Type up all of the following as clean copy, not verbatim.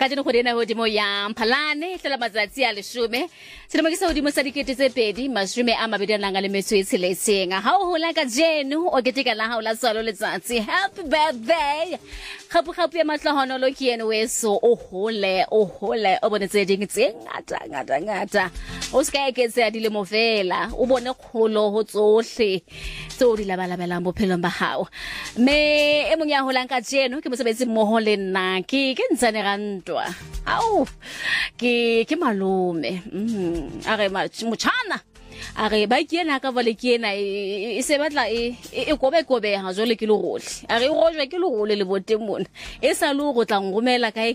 ka jeno go dena hodimo ya Mphalane tlela matsatsi a 10 se mo ke sa hodimo sa dikete tse pedi mashome a mabedi a nang le metso e tsheletseng ha o hola ka jeno o keteka la ha o la tsalo letsatsi happy birthday khapu ya matlahonolo ke ene weso o hole o bonetse ding tse ngata o ska eketsa di le mofela o bone kholo ho tsohle tso di labalabelang bophelong ba hao me e mong ya holang ka jeno ke mosebetsi mmoho le nna ke ntsane rantwa au ke malume are motjhana are ba kiena ka vale kiena e se batla e gobe ha jole ke le rohle are o rojwa ke le role le boteng mona e sa lo go tla ngomela kae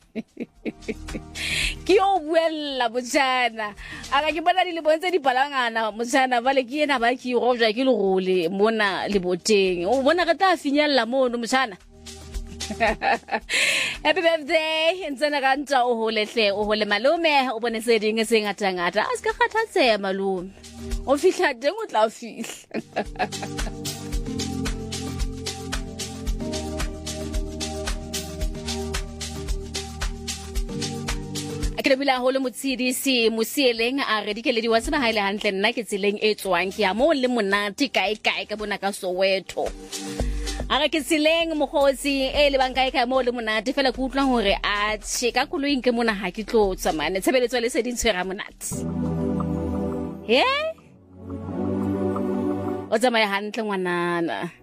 ke o buella motjana aga ke bona di le bontse di balangana motjana vale kiena ba ki rojwa ke le role mona le boteng o bona re tla finyalla mono motjana. Happy birthday ntsana ranta o hole malume o bone se ding se ngata a ska kgathatseha malume o fihla teng o tla fihla ke bila hole motsidisi musieleng a re dikeledi wa tseba haile hantle nna ke tseleng e tswang ke ya mo le monate kae ka bona ka Soweto aga ke tseleng mogotsi e le banka ka mo le monate fela go utlwa hore a tsheka koloing ke mona ha ke tlo tsamane tshebeletso le se dintshwera monate o tsamaya hantle ngwanana